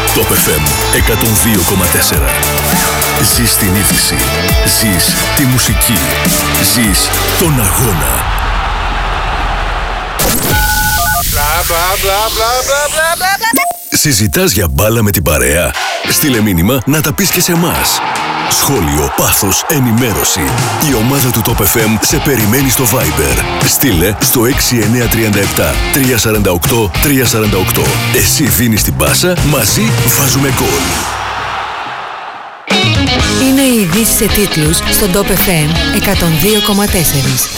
Top FM 102,4. Ζεις την είδηση. Ζεις τη μουσική. Ζεις τον αγώνα. Συζητάς για μπάλα με την παρέα? Στείλε μήνυμα να τα πεις και σε εμάς. Σχόλιο, πάθος, ενημέρωση. Η ομάδα του Top FM σε περιμένει στο Viber. Στείλε στο 6937 348 348. Εσύ δίνεις την πάσα, μαζί βάζουμε γκολ. Είναι οι ειδήσεις σε τίτλους στον Top FM 102,4.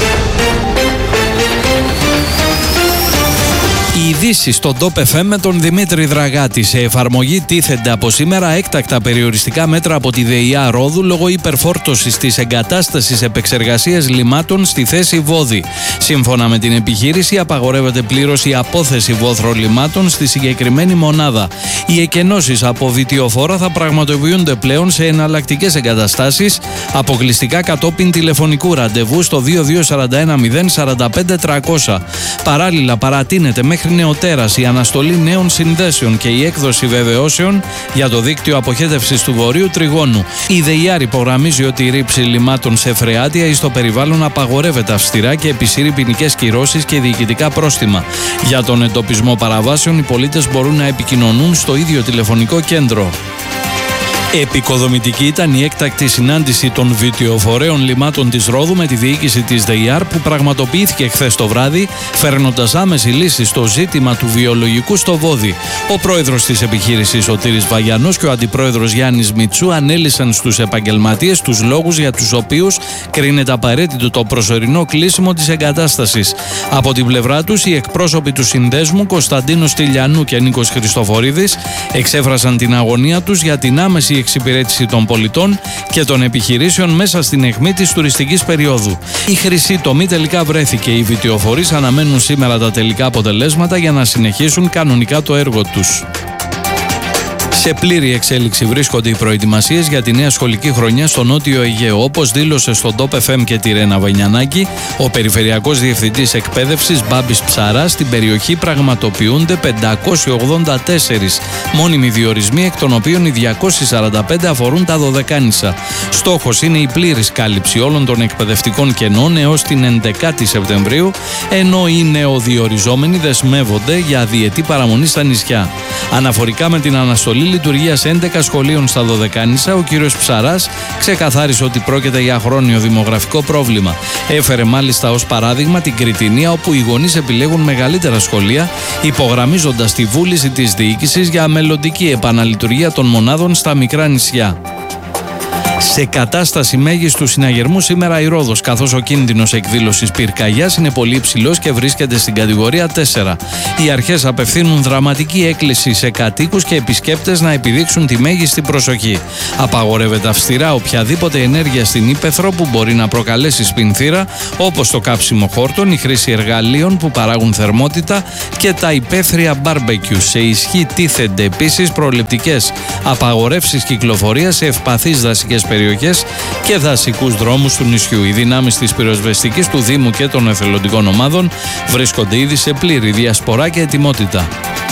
Οι ειδήσεις στο Top FM με τον Δημήτρη Δραγάτη. Σε εφαρμογή τίθενται από σήμερα έκτακτα περιοριστικά μέτρα από τη ΔΕΙΑ Ρόδου λόγω υπερφόρτωσης της εγκατάστασης επεξεργασίας λιμάτων στη θέση Βόδη. Σύμφωνα με την επιχείρηση, απαγορεύεται πλήρως η απόθεση βόθρων λιμάτων στη συγκεκριμένη μονάδα. Οι εκενώσεις από βιτιοφόρα θα πραγματοποιούνται πλέον σε εναλλακτικές εγκαταστάσεις, αποκλειστικά κατόπιν τηλεφωνικού ραντεβού στο 2241 045 300. Παράλληλα, παρατείνεται μέχρι νεοτέρας η αναστολή νέων συνδέσεων και η έκδοση βεβαιώσεων για το δίκτυο αποχέτευσης του Βορείου Τριγώνου. Η ΔΕΙΑΡ υπογραμμίζει ότι η ρήψη λιμάτων σε φρεάτια ή στο περιβάλλον απαγορεύεται αυστηρά και επισύρει ποινικές κυρώσεις και διοικητικά πρόστιμα. Για τον εντοπισμό παραβάσεων, οι πολίτες μπορούν να επικοινωνούν στο ίδιο τηλεφωνικό κέντρο. Επικοδομητική ήταν η έκτακτη συνάντηση των βιτιοφορέων λιμάτων της Ρόδου με τη διοίκηση της ΔΕΙΑΡ που πραγματοποιήθηκε χθες το βράδυ, φέρνοντας άμεση λύση στο ζήτημα του βιολογικού στο Βόδι. Ο πρόεδρος της επιχείρησης Σωτήρης Βαγιανός και ο αντιπρόεδρος Γιάννης Μιτσού ανέλυσαν στους επαγγελματίες τους λόγους για τους οποίους κρίνεται απαραίτητο το προσωρινό κλείσιμο της εγκατάστασης. Από την πλευρά τους, οι εκπρόσωποι του συνδέσμου Κωνσταντίνος Τηλιανού και Νίκος Χριστοφορίδης εξέφρασαν την αγωνία τους για την άμεση εξυπηρέτηση των πολιτών και των επιχειρήσεων μέσα στην αιχμή της τουριστικής περίοδου. Η χρυσή τομή τελικά βρέθηκε. Οι βιτιοφορείς αναμένουν σήμερα τα τελικά αποτελέσματα για να συνεχίσουν κανονικά το έργο τους. Σε πλήρη εξέλιξη βρίσκονται οι προετοιμασίες για τη νέα σχολική χρονιά στο Νότιο Αιγαίο. Όπως δήλωσε στον Top FM και τη Ρένα Βενιανάκη, ο Περιφερειακός Διευθυντής Εκπαίδευσης Μπάμπης Ψαράς, στην περιοχή πραγματοποιούνται 584 μόνιμοι διορισμοί, εκ των οποίων οι 245 αφορούν τα Δωδεκάνησα. Στόχος είναι η πλήρης κάλυψη όλων των εκπαιδευτικών κενών έως την 11η Σεπτεμβρίου, ενώ οι νεοδιοριζόμενοι δεσμεύονται για διετή παραμονή στα νησιά. Αναφορικά με την αναστολή λειτουργίας 11 σχολείων στα Δωδεκάνησα, ο κύριος Ψαράς ξεκαθάρισε ότι πρόκειται για χρόνιο δημογραφικό πρόβλημα. Έφερε μάλιστα ως παράδειγμα την Κρητινία, όπου οι γονείς επιλέγουν μεγαλύτερα σχολεία, υπογραμμίζοντας τη βούληση της διοίκησης για μελλοντική επαναλειτουργία των μονάδων στα μικρά νησιά. Σε κατάσταση μέγιστου συναγερμού σήμερα η Ρόδος, καθώς ο κίνδυνος εκδήλωσης πυρκαγιάς είναι πολύ υψηλός και βρίσκεται στην κατηγορία 4. Οι αρχές απευθύνουν δραματική έκκληση σε κατοίκους και επισκέπτες να επιδείξουν τη μέγιστη προσοχή. Απαγορεύεται αυστηρά οποιαδήποτε ενέργεια στην ύπαιθρο που μπορεί να προκαλέσει σπινθήρα, όπως το κάψιμο χόρτων, η χρήση εργαλείων που παράγουν θερμότητα και τα υπαίθρια μπάρμπεκιου. Σε ισχύ τίθενται επίσης προληπτικές απαγορεύσεις κυκλοφορίας σε ευπαθείς δασικές περιοχές και δασικούς δρόμους του νησιού. Οι δυνάμεις της πυροσβεστικής του Δήμου και των εθελοντικών ομάδων βρίσκονται ήδη σε πλήρη διασπορά και ετοιμότητα.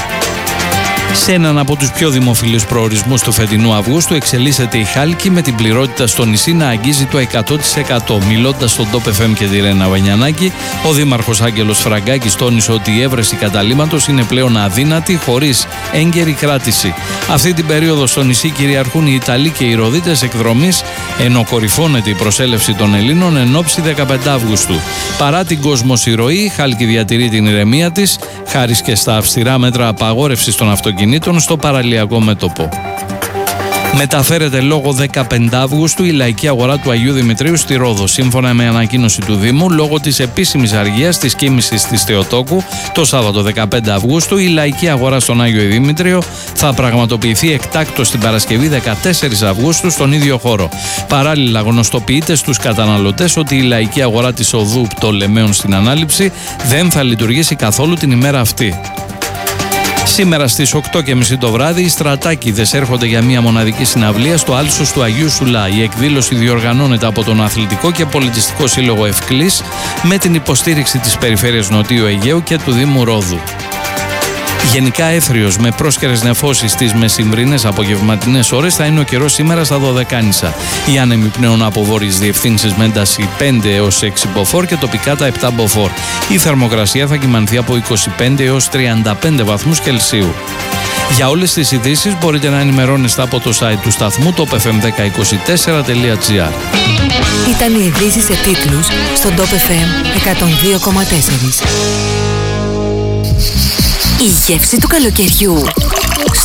Σε έναν από τους πιο δημοφιλείς προορισμούς του φετινού Αυγούστου εξελίσσεται η Χάλκη, με την πληρότητα στο νησί να αγγίζει το 100%. Μιλώντας στον Top FM και τη Ρένα Βενιανάκη, ο δήμαρχος Άγγελος Φραγκάκης τόνισε ότι η έβρεση καταλύματος είναι πλέον αδύνατη χωρίς έγκαιρη κράτηση. Αυτή την περίοδο στο νησί κυριαρχούν οι Ιταλοί και οι Ροδίτες εκδρομής, ενώ κορυφώνεται η προσέλευση των Ελλήνων εν ώψη 15 Αυγούστου. Παρά την κοσμοσυρωή, η Χάλκη διατηρεί την ηρεμία της, χάρη και στα αυστηρά μέτρα απαγόρευσης των αυτοκινήτων στο παραλιακό μέτωπο. Μεταφέρεται λόγω 15 Αυγούστου η λαϊκή αγορά του Αγίου Δημητρίου στη Ρόδο. Σύμφωνα με ανακοίνωση του Δήμου, λόγω της επίσημης αργίας της κοίμησης της Θεοτόκου, το Σάββατο 15 Αυγούστου η λαϊκή αγορά στον Άγιο Δημήτριο θα πραγματοποιηθεί εκτάκτως την Παρασκευή 14 Αυγούστου στον ίδιο χώρο. Παράλληλα, γνωστοποιείται στους καταναλωτές ότι η λαϊκή αγορά της οδού Πτολεμαίων στην Ανάληψη δεν θα λειτουργήσει καθόλου την ημέρα αυτή. Σήμερα στις 8.30 το βράδυ οι στρατάκηδες έρχονται για μια μοναδική συναυλία στο άλσος του Αγίου Σουλά. Η εκδήλωση διοργανώνεται από τον Αθλητικό και Πολιτιστικό Σύλλογο Ευκλής με την υποστήριξη της Περιφέρειας Νοτίου Αιγαίου και του Δήμου Ρόδου. Γενικά έθριος με πρόσκαιρες νεφώσεις στις μεσημβρινές απογευματινές ώρες θα είναι ο καιρός σήμερα στα Δωδεκάνησα. Οι άνεμοι πνέουν από βόρειες διευθύνσεις με ένταση 5 έως 6 μποφόρ και τοπικά τα 7 μποφόρ. Η θερμοκρασία θα κυμανθεί από 25 έως 35 βαθμούς Κελσίου. Για όλες τις ειδήσεις μπορείτε να ενημερώνεστε από το site του σταθμού topfm1024.gr. Ήταν οι ειδήσεις σε τίτλους στον Top FM 102,4. Η γεύση του καλοκαιριού.